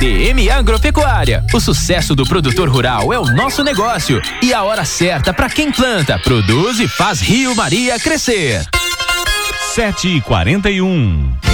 DM Agropecuária. O sucesso do produtor rural é o nosso negócio e a hora certa para quem planta, produz e faz Rio Maria crescer. 7h41.